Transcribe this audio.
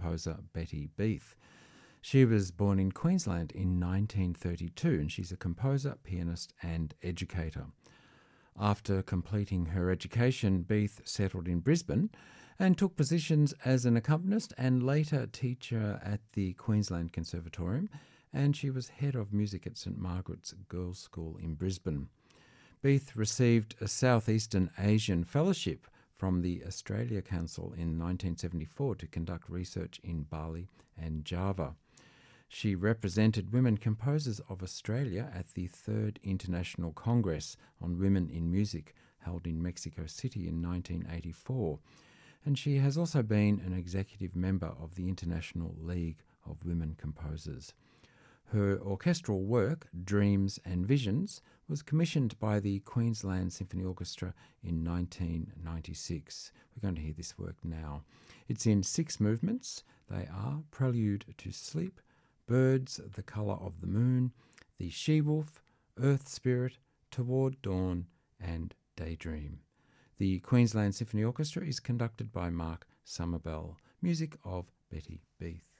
composer Betty Beath. She was born in Queensland in 1932 and she's a composer, pianist and educator. After completing her education, Beath settled in Brisbane and took positions as an accompanist and later teacher at the Queensland Conservatorium, and she was head of music at St Margaret's Girls' School in Brisbane. Beath received a Southeastern Asian Fellowship from the Australia Council in 1974 to conduct research in Bali and Java. She represented Women Composers of Australia at the Third International Congress on Women in Music, held in Mexico City in 1984, and she has also been an executive member of the International League of Women Composers. Her orchestral work, Dreams and Visions, was commissioned by the Queensland Symphony Orchestra in 1996. We're going to hear this work now. It's in 6 movements. They are Prelude to Sleep, Birds, The Colour of the Moon, The She-Wolf, Earth Spirit, Toward Dawn, and Daydream. The Queensland Symphony Orchestra is conducted by Mark Somervell. Music of Betty Beath.